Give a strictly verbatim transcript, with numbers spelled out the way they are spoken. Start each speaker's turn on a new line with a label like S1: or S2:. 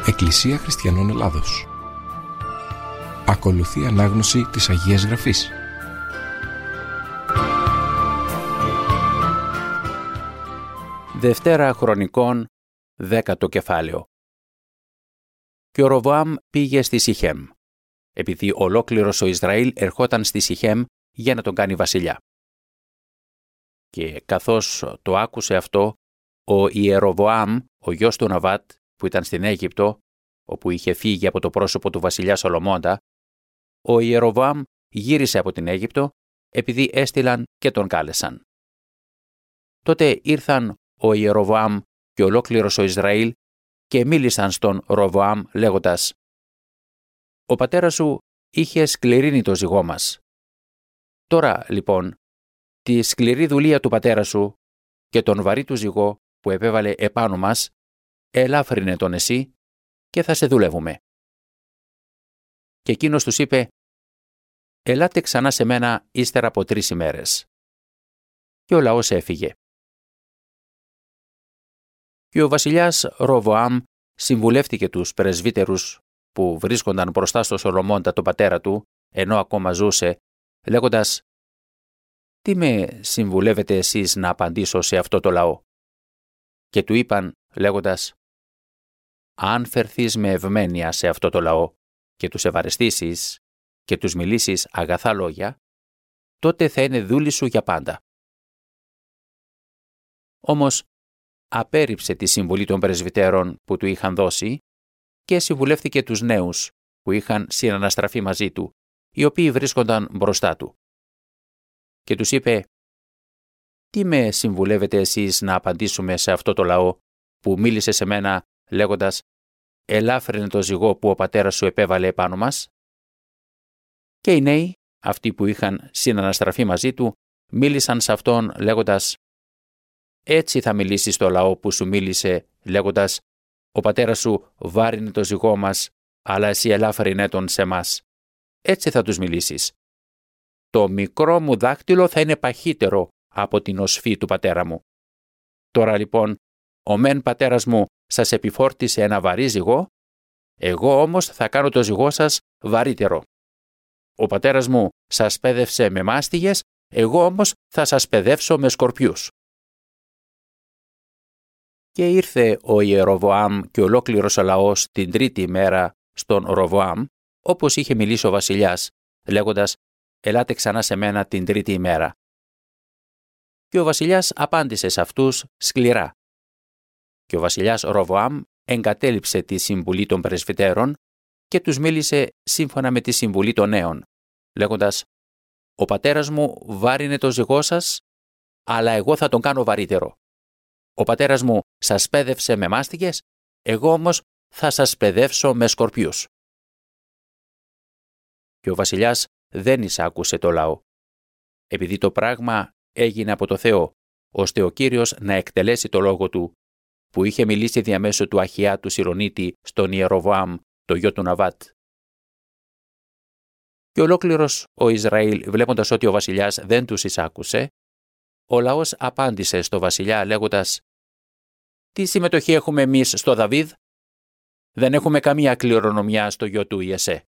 S1: Εκκλησία Χριστιανών Ελλάδος. Ακολουθεί ανάγνωση της Αγίας Γραφής.
S2: Δευτέρα Χρονικών, δέκατο κεφάλαιο. Και ο Ροβοάμ πήγε στη Σιχέμ, επειδή ολόκληρος ο Ισραήλ ερχόταν στη Σιχέμ για να τον κάνει βασιλιά. Και καθώς το άκουσε αυτό, ο Ιεροβοάμ, ο γιος του Ναβάτ, που ήταν στην Αίγυπτο, όπου είχε φύγει από το πρόσωπο του βασιλιά Σολομώντα, ο Ιεροβοάμ γύρισε από την Αίγυπτο, επειδή έστειλαν και τον κάλεσαν. Τότε ήρθαν ο Ιεροβοάμ και ολόκληρος ο Ισραήλ και μίλησαν στον Ροβοάμ λέγοντας: «Ο πατέρας σου είχε σκληρύνει το ζυγό μας. Τώρα, λοιπόν, τη σκληρή δουλεία του πατέρα σου και τον βαρύ του ζυγό που επέβαλε επάνω μας, ελάφρυνε τον εσύ και θα σε δουλεύουμε». Και εκείνος τους είπε: «Ελάτε ξανά σε μένα ύστερα από τρεις ημέρες». Και ο λαός έφυγε. Και ο βασιλιάς Ροβοάμ συμβουλεύτηκε τους πρεσβύτερους που βρίσκονταν μπροστά στο Σολομώντα τον πατέρα του, ενώ ακόμα ζούσε, λέγοντας: «Τι με συμβουλεύετε εσείς να απαντήσω σε αυτό το λαό?» Και του είπαν λέγοντας: «Αν φερθείς με ευμένεια σε αυτό το λαό και τους ευαρεστήσεις και τους μιλήσεις αγαθά λόγια, τότε θα είναι δούλοι σου για πάντα». Όμως απέρριψε τη συμβουλή των πρεσβυτέρων που του είχαν δώσει και συμβουλεύτηκε τους νέους που είχαν συναναστραφεί μαζί του, οι οποίοι βρίσκονταν μπροστά του. Και τους είπε: «Τι με συμβουλεύετε εσείς να απαντήσουμε σε αυτό το λαό που μίλησε σε μένα λέγοντας: ελάφρυνε το ζυγό που ο πατέρας σου επέβαλε επάνω μας?» Και οι νέοι, αυτοί που είχαν συναναστραφεί μαζί του, μίλησαν σε αυτόν λέγοντας: «Έτσι θα μιλήσεις στο λαό που σου μίλησε λέγοντας: ο πατέρας σου βάρινε το ζυγό μας, αλλά εσύ ελάφρυνε τον σε μας. Έτσι θα τους μιλήσεις. Το μικρό μου δάχτυλο θα είναι παχύτερο από την οσφή του πατέρα μου. Τώρα λοιπόν, ο μεν πατέρας μου σας επιφόρτισε ένα βαρύ ζυγό, εγώ όμως θα κάνω το ζυγό σας βαρύτερο. Ο πατέρας μου σας πέδευσε με μάστιγες, εγώ όμως θα σας παιδεύσω με σκορπιούς». Και ήρθε ο Ιεροβοάμ και ολόκληρος ο λαός την τρίτη ημέρα στον Ροβοάμ, όπως είχε μιλήσει ο βασιλιάς, λέγοντας: «Ελάτε ξανά σε μένα την τρίτη ημέρα». Και ο βασιλιάς απάντησε σε αυτούς σκληρά. Και ο βασιλιάς Ροβοάμ εγκατέλειψε τη συμβουλή των πρεσβυτέρων και τους μίλησε σύμφωνα με τη συμβουλή των νέων, λέγοντας: «Ο πατέρας μου βάρινε το ζυγό σας, αλλά εγώ θα τον κάνω βαρύτερο. Ο πατέρας μου σας πέδευσε με μάστιγες, εγώ όμως θα σας παιδεύσω με σκορπιούς». Και ο βασιλιάς δεν εισάκουσε το λαό, επειδή το πράγμα έγινε από το Θεό, ώστε ο Κύριος να εκτελέσει το λόγο του, που είχε μιλήσει διαμέσου του Αχιά του Σιρονίτη στον Ιεροβοάμ, το γιο του Ναβάτ. Και ολόκληρος ο Ισραήλ, βλέποντας ότι ο βασιλιάς δεν τους εισάκουσε, ο λαός απάντησε στο βασιλιά λέγοντας: «Τι συμμετοχή έχουμε εμείς στο Δαβίδ? Δεν έχουμε καμία κληρονομιά στο γιο του Ιεσέ».